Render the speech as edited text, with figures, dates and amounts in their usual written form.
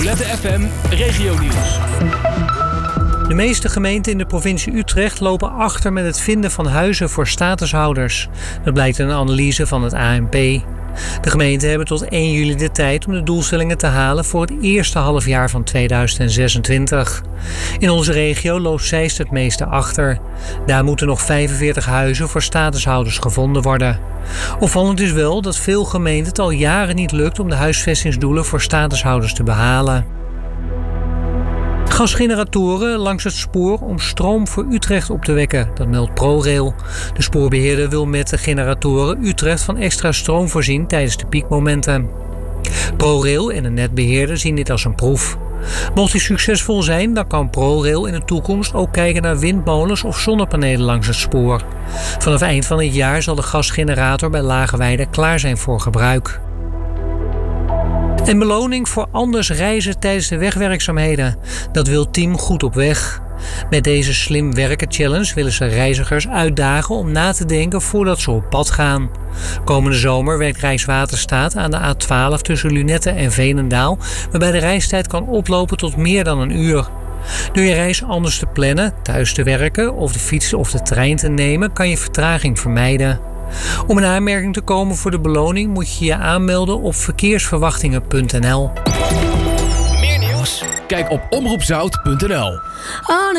Roulette FM Regionieuws. De meeste gemeenten in de provincie Utrecht lopen achter met het vinden van huizen voor statushouders. Dat blijkt uit een analyse van het ANP. De gemeenten hebben tot 1 juli de tijd om de doelstellingen te halen voor het eerste halfjaar van 2026. In onze regio loopt Zeist het meeste achter. Daar moeten nog 45 huizen voor statushouders gevonden worden. Opvallend is wel dat veel gemeenten het al jaren niet lukt om de huisvestingsdoelen voor statushouders te behalen. Gasgeneratoren langs het spoor om stroom voor Utrecht op te wekken, dat meldt ProRail. De spoorbeheerder wil met de generatoren Utrecht van extra stroom voorzien tijdens de piekmomenten. ProRail en de netbeheerder zien dit als een proef. Mocht die succesvol zijn, dan kan ProRail in de toekomst ook kijken naar windmolens of zonnepanelen langs het spoor. Vanaf eind van het jaar zal de gasgenerator bij Lageweide klaar zijn voor gebruik. En beloning voor anders reizen tijdens de wegwerkzaamheden. Dat wil Team Goed op Weg. Met deze Slim Werken Challenge willen ze reizigers uitdagen om na te denken voordat ze op pad gaan. Komende zomer werkt Rijkswaterstaat aan de A12 tussen Lunette en Veenendaal, waarbij de reistijd kan oplopen tot meer dan 1 uur. Door je reis anders te plannen, thuis te werken of de fiets of de trein te nemen, kan je vertraging vermijden. Om in aanmerking te komen voor de beloning moet je je aanmelden op verkeersverwachtingen.nl. Meer nieuws? Kijk op omroepzout.nl.